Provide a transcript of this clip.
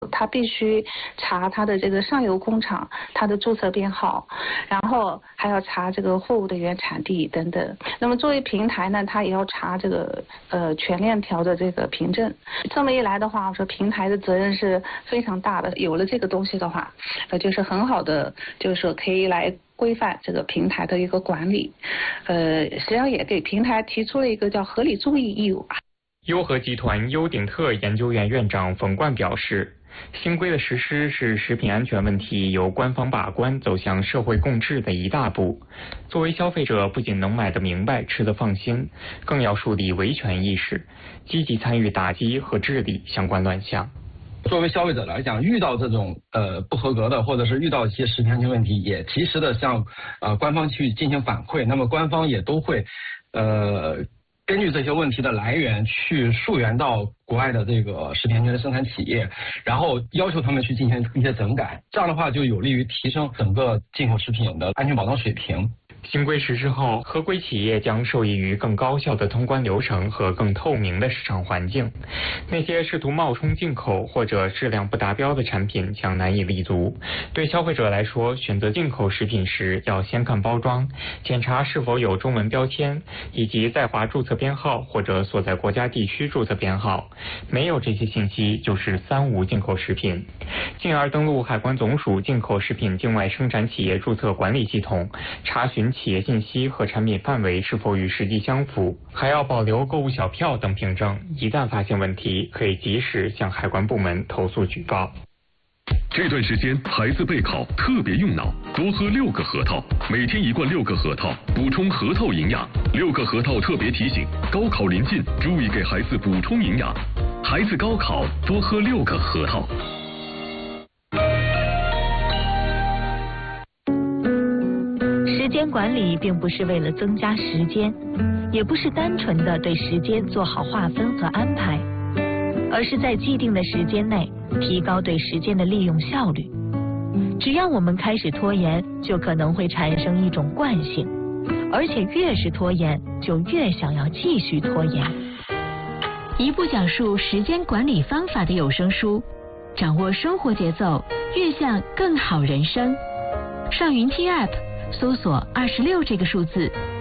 他必须查他的这个上游工厂他的注册编号，然后还要查这个货物的原产地等等。那么作为平台呢，他也要查这个全链条的这个凭证。这么一来的话，我说平台的责任是非常大的。有了这个东西的话，就是很好的，就是说可以来规范这个平台的一个管理。实际上也给平台提出了一个叫合理注意义务。 优和集团优鼎特研究院院长冯冠表示，新规的实施是食品安全问题由官方把关走向社会共治的一大步。作为消费者，不仅能买得明白、吃得放心，更要树立维权意识，积极参与打击和治理相关乱象。 作为消费者来讲，遇到这种不合格的，或者是遇到一些食品安全问题，也及时的向官方去进行反馈。那么官方也都会根据这些问题的来源去溯源到国外的这个食品安全的生产企业，然后要求他们去进行一些整改，这样的话就有利于提升整个进口食品的安全保障水平。 新规实施后，合规企业将受益于更高效的通关流程和更透明的市场环境。那些试图冒充进口或者质量不达标的产品将难以立足。对消费者来说，选择进口食品时要先看包装，检查是否有中文标签以及在华注册编号或者所在国家地区注册编号。没有这些信息就是三无进口食品。进而登录海关总署进口食品境外生产企业注册管理系统，查询企业信息和产品范围是否与实际相符，还要保留购物小票等凭证。一旦发现问题，可以及时向海关部门投诉举报。 这段时间孩子备考特别用脑，多喝6个核桃，每天1罐6个核桃，补充核桃营养。6个核桃特别提醒，高考临近，注意给孩子补充营养。孩子高考多喝6个核桃。 时间管理并不是为了增加时间，也不是单纯的对时间做好划分和安排，而是在既定的时间内提高对时间的利用效率。只要我们开始拖延，就可能会产生一种惯性，而且越是拖延，就越想要继续拖延。一部讲述时间管理方法的有声书，掌握生活节奏，悦向更好人生。上云听 App 搜索26这个数字，